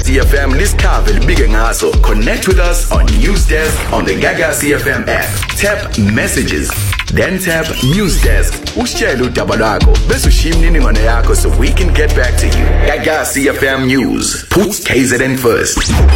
CFM lisikave libike ngaso. Connect with us on News Desk on the Gaga CFM app. Tap messages, then tap News Desk. Usitshele udaba lwakho bese ushiya imininingwane yakho so we can get back to you. Gaga CFM News. Put KZN first.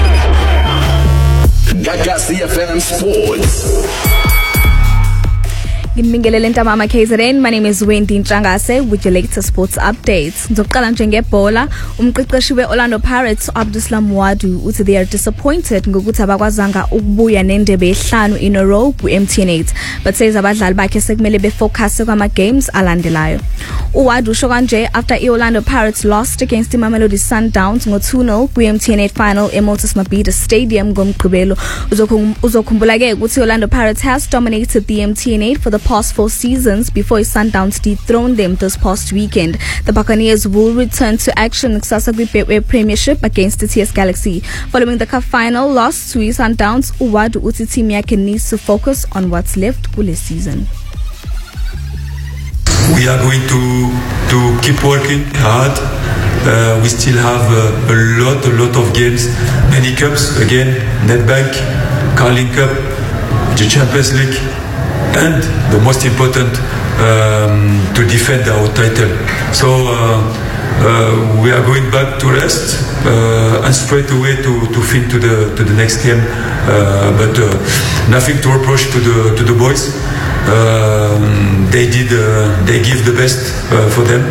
Gaga CFM Sports. Nginibingelele ntamama KZN. My name is Wendy Ntrangase with your latest sports updates. Ngizoqala nje ngebhola. Umqeqeshi weOrlando Pirates Abduslam Wadu uthi they are disappointed ngokuthi abakwazanga ukubuya nendebe ehlanu in a row ku-MTN8, but says abadlali bakhe sekumele befocus kwama games alandelayo. uWadu usho kanje after iOrlando Pirates lost against Mamelodi Sundowns ngo-2-0 ku-MTN8 final eMoses Mabhida Stadium ngomgqibelo. Uzokhumbula ke ukuthi iOrlando Pirates has dominated the MTN8 for the past 4 seasons before Sundowns dethroned them this past weekend. The Buccaneers will return to action kusasa kwi-Betway Premiership against the TS Galaxy. Following the cup final loss to Sundowns, uWadu uthi team yakhe needs to focus on what's left kule season. We are going to keep working hard. We still have a lot of games, many cups, again, Nedbank, Carling Cup, the Champions League, and the most important, to defend our title. So we are going back to rest and straight away to fin to the next game. But nothing to reproach to the boys. They give the best for them.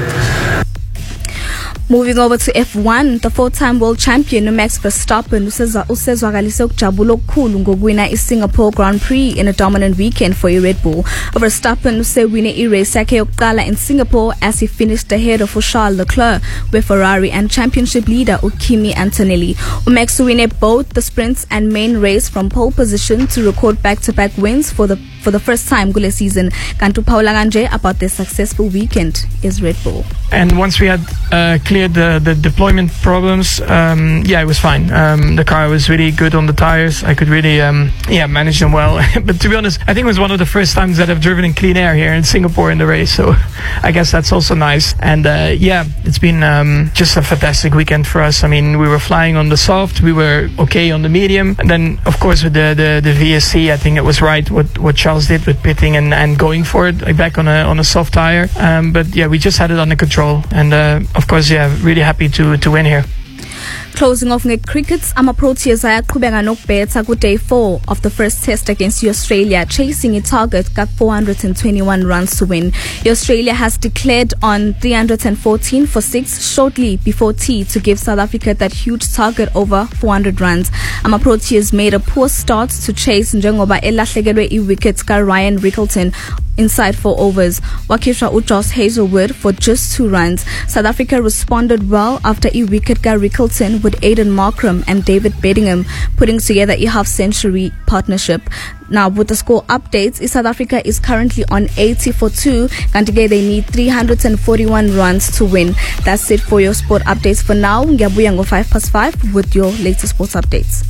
Moving over to F1, the 4-time world champion Max Verstappen usezwakalise ukujabula okukhulu ngokuwina iSingapore Grand Prix in a dominant weekend for Red Bull. Verstappen usewine irace yakhe yokuqala in Singapore as he finished ahead of Charles Leclerc with Ferrari and championship leader Kimi Antonelli. Max win both the sprints and main race from pole position to record back-to-back wins for the first time kule season. Kantu Paula Kanje about their successful weekend is Red Bull. And once we had cleared the deployment problems, it was fine. The car was really good on the tires. I could really manage them well. But to be honest, I think it was one of the first times that I've driven in clean air here in Singapore in the race, so I guess that's also nice. And it's been just a fantastic weekend for us. I mean, we were flying on the soft, we were okay on the medium, and then of course with the VSC, I think it was right what Charles did with pitting and going for it, like back on a soft tire. But yeah, we just had it under control, and of course, really happy to win here. Closing off cricket, ama-Proteas ayaqhubeka nokubetha ku day 4 of the first test against Australia, chasing a target got 421 runs to win. Australia has declared on 314 for 6 shortly before tea to give South Africa that huge target over 400 runs. Ama-Proteas made a poor start to chase njengoba elahlekelwe i-wicket ka Ryan Rickleton inside 4 overs. Wakhishwa uJoss Hazelwood for just 2 runs. South Africa responded well after a wicket ka Rickleton with Aiden Markram and David Bedingham putting together a half-century partnership. Now, with the score updates, South Africa is currently on 80 for 2, and together they need 341 runs to win. That's it for your sport updates for now. Ngiyabuya ngo 5:05 with your latest sports updates.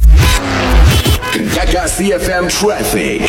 Gaga CFM traffic.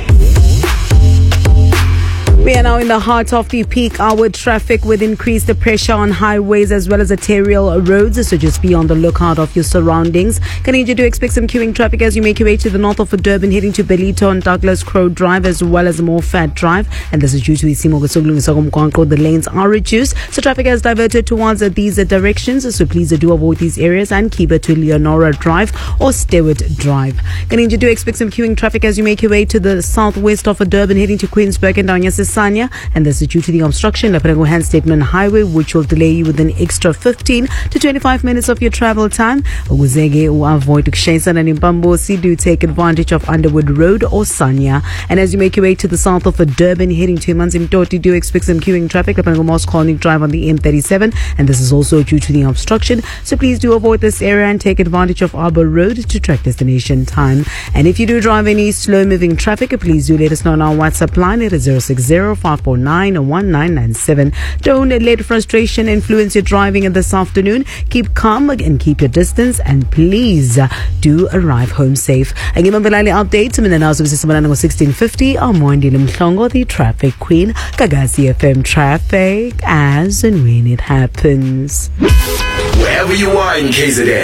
We are now in the heart of the peak hour traffic with increased pressure on highways as well as arterial roads, so just be on the lookout of your surroundings. Continue to expect some queuing traffic as you make your way to the north of Durban, heading to Bellito and Douglas Crow Drive as well as Moffat Drive, and this is due to the lanes are reduced, so traffic has diverted towards these directions, so please do avoid these areas and keep it to Leonora Drive or Stewart Drive. Continue to expect some queuing traffic as you make your way to the southwest of Durban, heading to Queensburg and down Sanya, and this is due to the obstruction at Hand Statement Highway, which will delay you with an extra 15 to 25 minutes of your travel time. Uguzege avoid Kshensan and Impambosi, do take advantage of Underwood Road or Sanya. And as you make your way to the south of Durban, heading to Manzimtoti, do expect some queuing traffic up Moss Corning Drive on the M37, and this is also due to the obstruction, so please do avoid this area and take advantage of Arbor Road to track destination time. And if you do drive any slow moving traffic, please do let us know on our WhatsApp line. It is 060-549-1997. Don't let frustration influence your driving this afternoon. Keep calm and keep your distance, and please do arrive home safe. And give me the updates. I'm in the 1650. I'm Wendy Mhlongo, the traffic queen. Gaga CFM traffic as and when it happens. Wherever you are in KZN.